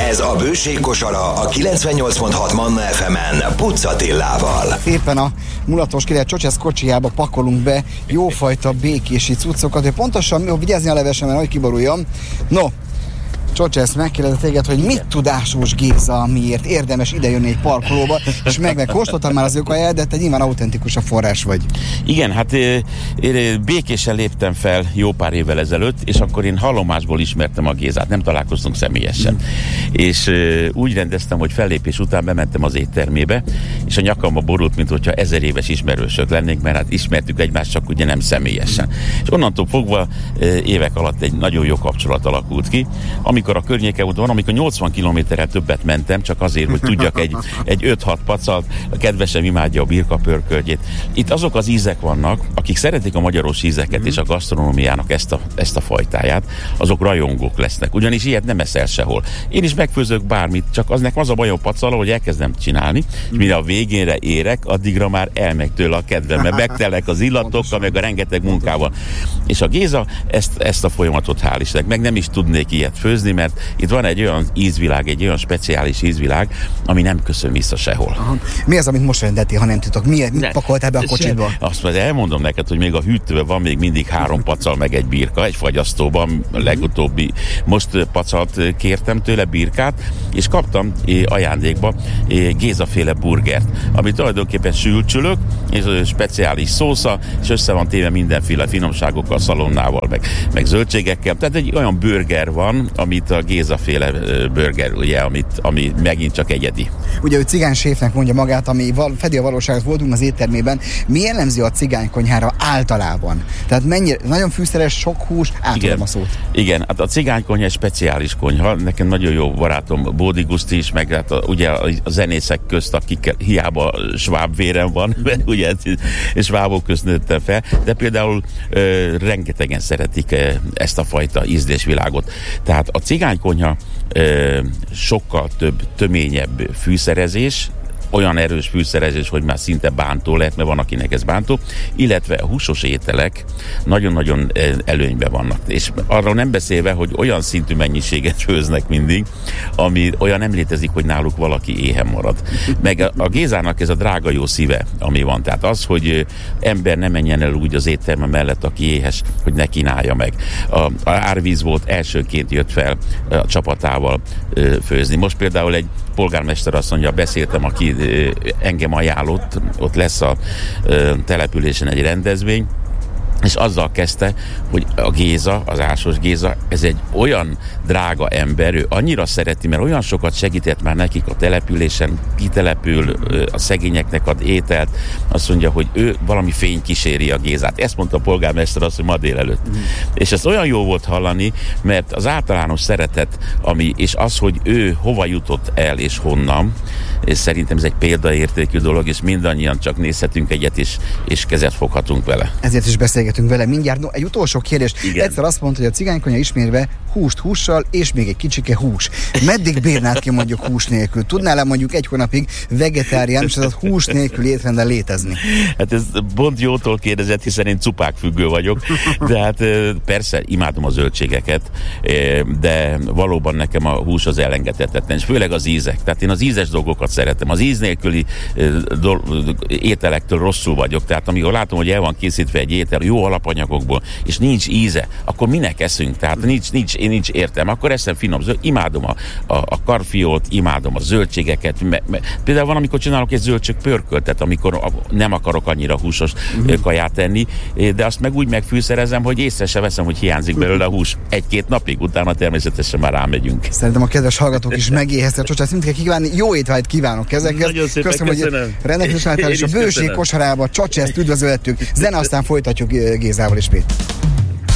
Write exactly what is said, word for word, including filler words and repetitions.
Ez a Bőség kosara a kilencvennyolc pont hat Manna ef emen Pucz Attilával. Éppen a mulatos király Csocsesz kocsijába pakolunk be jófajta békési cuccokat, hogy pontosan jó, vigyázni a levesen, mert hogy kiboruljon. No, Csocsesz, megkérdezett téged, hogy mit tud Ásós Géza, miért érdemes idejönni egy parkolóba, és meg meg kóstoltam már az ő kaját, de te nyilván autentikus a forrás vagy. Igen, hát én békésen léptem fel jó pár évvel ezelőtt, és akkor én hallomásból ismertem a Gézát, nem találkoztunk személyesen. Mm. És úgy rendeztem, hogy fellépés után bementem az éttermébe, és a nyakamba borult, mint hogyha ezer éves ismerősök lennénk, mert hát ismertük egymást, csak ugye nem személyesen. Mm. És onnantól fogva évek alatt egy nagyon jó kapcsolat alakult ki. Amikor a környéke út van, amikor nyolcvan kilométerrel többet mentem, csak azért, hogy tudjak egy, egy öt-hat pacalt, a kedvesem imádja a birkapörkölgyét. Itt azok az ízek vannak, akik szeretik a magyaros ízeket és a gasztronómiának ezt a, ezt a fajtáját, azok rajongók lesznek, ugyanis ilyet nem eszel sehol. Én is megfőzök bármit, csak az nekem az a bajom paccal, hogy elkezdem csinálni, és mire a végénre érek, addigra már elmegy tőle a kedvem, mert megtelek az illatokkal, meg a rengeteg munkával. És a Géza ezt, ezt a folyamatot hál' Istennek, meg nem is tudnék ilyet főzni, mert itt van egy olyan ízvilág, egy olyan speciális ízvilág, ami nem köszön vissza sehol. Aha. Mi az, amit most rendeltél, ha nem tudok? Mi, mit pakoltál be a kocsidba? Azt majd elmondom neked, hogy még a hűtőben van még mindig három pacal, meg egy birka, egy fagyasztóban, a legutóbbi. Most pacalt kértem tőle, birkát, és kaptam ajándékba Gézaféle burgert, ami tulajdonképpen sülcsülök, és speciális szósza, és össze van téve mindenféle finomságokkal, szalonnával, meg, meg zöldségekkel. Tehát egy olyan burger van, amit a Gézaféle burger, ugye, amit, ami megint csak egyedi. Ugye ő cigányséfnek mondja magát, ami val- fedi a valóságot, voltunk az éttermében. Mi jellemző a cigánykonyhára általában? Tehát mennyire, nagyon fűszeres, sok hús, átadom a szót. Igen, hát a cigánykonyha egy speciális konyha. Nekem nagyon jó barátom Bódi Guszti is, meg hát a, ugye a zenészek közt, akik hiába sváb vérem van, ugye svábok közt nőttem fel, de például ö, rengetegen szeretik ö, ezt a fajta ízlésvilágot. Tehát a cigánykonyha ö, sokkal több, töményebb fűszerezés, olyan erős fűszerezés, hogy már szinte bántó lehet, mert van, akinek ez bántó, illetve a húsos ételek nagyon-nagyon előnyben vannak. És arról nem beszélve, hogy olyan szintű mennyiséget főznek mindig, ami olyan nem létezik, hogy náluk valaki éhen marad. Meg a Gézának ez a drága jó szíve, ami van. Tehát az, hogy ember ne menjen el úgy az étterme mellett, aki éhes, hogy ne kínálja meg. A, a árvíz volt, elsőként jött fel a csapatával főzni. Most például egy polgármester azt mondja, beszéltem, aki engem ajánlott, ott lesz a településen egy rendezvény, és azzal kezdte, hogy a Géza, az Ásós Géza, ez egy olyan drága ember, ő annyira szereti, mert olyan sokat segített már nekik a településen, kitelepül, a szegényeknek ad ételt, azt mondja, hogy ő valami fény kíséri a Gézát. Ezt mondta a polgármester azt, hogy ma délelőtt. Mm. És ez olyan jó volt hallani, mert az általános szeretet, ami, és az, hogy ő hova jutott el és honnan, és szerintem ez egy példaértékű dolog, és mindannyian csak nézhetünk egyet, és, és kezet foghatunk vele. Ezért is beszélgetünk vele mindjárt. No, egy utolsó kérdés. Igen. Egyszer azt mondta, hogy a cigánykonyha ismérve húst hússal, és még egy kicsike hús. Meddig bírnád ki mondjuk hús nélkül? Tudnál-e mondjuk egy hónapig vegetáriánus, és az hús nélkül étrenden létezni? Hát ez pont jótól kérdezett, hiszen én cupákfüggő vagyok, de hát persze imádom a zöldségeket, de valóban nekem a hús az elengedhetetlen, és főleg az ízek. Tehát én az ízes dolgokat szeretem. Az íz nélküli ételektől rosszul vagyok. Tehát amikor látom, hogy el van készítve egy étel jó alapanyagokból, és nincs íze, akkor minek eszünk? Tehát nincs, nincs, én nincs értelme. Akkor eszem finom zöld. Imádom a, a, a karfiót, imádom a zöldségeket. Me, me, például van, amikor csinálok egy zöldség pörköltet, amikor a, nem akarok annyira húsos uh-huh. kaját tenni, de azt meg úgy megfűszerezem, hogy észre se veszem, hogy hiányzik belőle a hús. Egy-két napig, utána természetesen már rámegyünk. Szerintem a kedves hallgatók is megéheztek a Csocsát, mindent kell kívánni. Jó étvágyt kívánok ezekhez. Nagyon szépen köszönöm, köszönöm, hogy rendelkezésre álltál, és a Bőség kosarába Csocseszt üdvözöltük. Zene, aztán folytatjuk Gézával és Pét.